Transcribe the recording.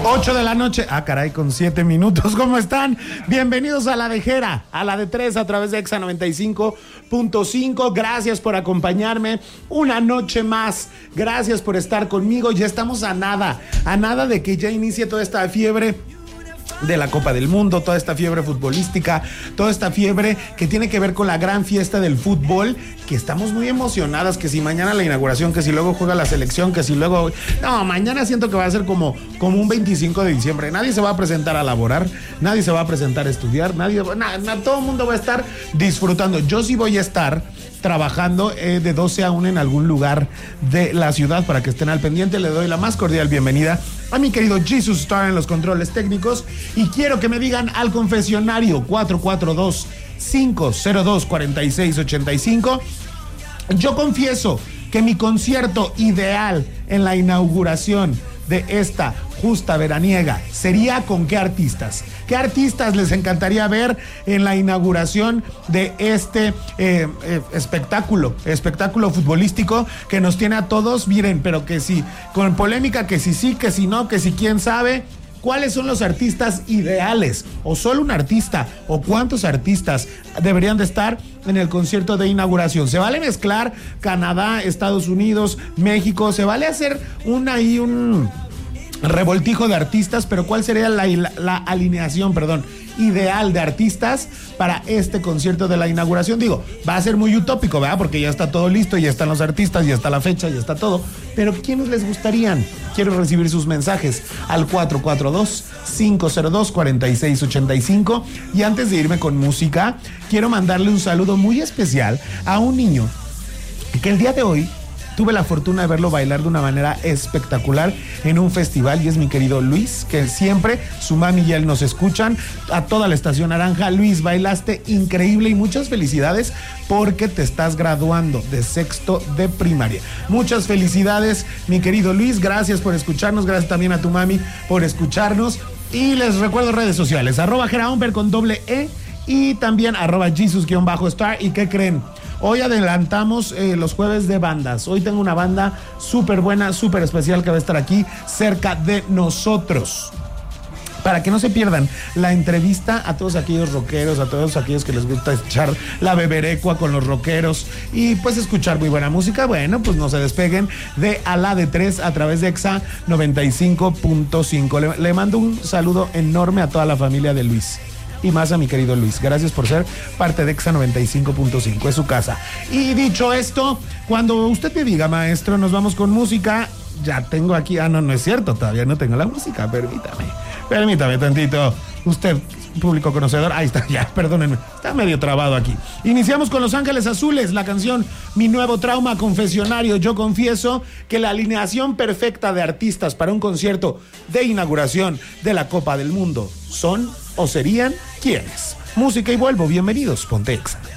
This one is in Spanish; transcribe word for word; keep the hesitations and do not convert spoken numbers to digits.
ocho de la noche, ah caray, con siete minutos, ¿cómo están? Bienvenidos a La Dejera, a la de tres a través de Exa noventa y cinco punto cinco, gracias por acompañarme una noche más, gracias por estar conmigo, ya estamos a nada, a nada de que ya inicie toda esta fiebre de la Copa del Mundo, toda esta fiebre futbolística, toda esta fiebre que tiene que ver con la gran fiesta del fútbol, que estamos muy emocionadas, que si mañana la inauguración, que si luego juega la selección, que si luego... No, mañana siento que va a ser como, como un veinticinco de diciembre, nadie se va a presentar a laborar, nadie se va a presentar a estudiar, nadie, na, na, todo el mundo va a estar disfrutando. Yo sí voy a estar trabajando eh, de doce a una en algún lugar de la ciudad para que estén al pendiente. Le doy la más cordial bienvenida a mi querido Jesus Star en los controles técnicos y quiero que me digan al confesionario cuatro cuatro dos, cinco cero dos, cuatro seis ocho cinco. Yo confieso que mi concierto ideal en la inauguración de esta justa veraniega sería con qué artistas. ¿Qué artistas les encantaría ver en la inauguración de este eh, eh, espectáculo, espectáculo futbolístico que nos tiene a todos, miren, pero que sí, con polémica, que si sí, que si no, que si quién sabe? ¿Cuáles son los artistas ideales? ¿O solo un artista? ¿O cuántos artistas deberían de estar en el concierto de inauguración? ¿Se vale mezclar Canadá, Estados Unidos, México? ¿Se vale hacer un ahí un revoltijo de artistas? Pero ¿cuál sería la, la, la alineación, perdón, ideal de artistas para este concierto de la inauguración? Digo, va a ser muy utópico, ¿verdad? Porque ya está todo listo, ya están los artistas, ya está la fecha, ya está todo. Pero ¿quiénes les gustarían? Quiero recibir sus mensajes al cuatro cuatro dos, cinco cero dos, cuatro seis ocho cinco. Y antes de irme con música, quiero mandarle un saludo muy especial a un niño que el día de hoy tuve la fortuna de verlo bailar de una manera espectacular en un festival y es mi querido Luis, que siempre su mami y él nos escuchan a toda la Estación Naranja. Luis, bailaste increíble y muchas felicidades porque te estás graduando de sexto de primaria. Muchas felicidades, mi querido Luis, gracias por escucharnos, gracias también a tu mami por escucharnos y les recuerdo redes sociales, arroba Geraumber con doble E y también arroba Jesus-Star. ¿Y qué creen? Hoy adelantamos eh, los jueves de bandas. Hoy tengo una banda súper buena, súper especial que va a estar aquí cerca de nosotros. Para que no se pierdan la entrevista a todos aquellos rockeros, a todos aquellos que les gusta echar la beberecua con los rockeros y pues escuchar muy buena música, bueno, pues no se despeguen de A la de tres a través de Exa noventa y cinco punto cinco. Le, le mando un saludo enorme a toda la familia de Luis. Y más a mi querido Luis, gracias por ser parte de Exa noventa y cinco punto cinco, es su casa. Y dicho esto, cuando usted me diga, maestro, nos vamos con música. Ya tengo aquí, ah no, no es cierto, todavía no tengo la música, permítame, permítame tantito. Usted, público conocedor, ahí está, ya, perdónenme, está medio trabado aquí. Iniciamos con Los Ángeles Azules, la canción Mi Nuevo Trauma, confesionario. Yo confieso que la alineación perfecta de artistas para un concierto de inauguración de la Copa del Mundo son o serían ¿quiénes? Música y vuelvo, bienvenidos, ponte Exa.